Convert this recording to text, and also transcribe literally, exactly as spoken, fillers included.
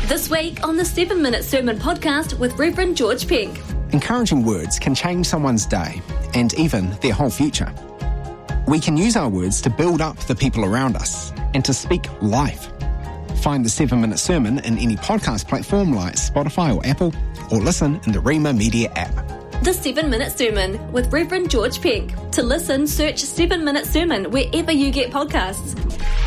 This week on the seven minute Sermon Podcast with Reverend George Pink. Encouraging words can change someone's day and even their whole future. We can use our words to build up the people around us and to speak life. Find the seven minute Sermon in any podcast platform like Spotify or Apple, or listen in the Rima Media app. The seven minute Sermon with Reverend George Pink. To listen, search seven minute Sermon wherever you get podcasts.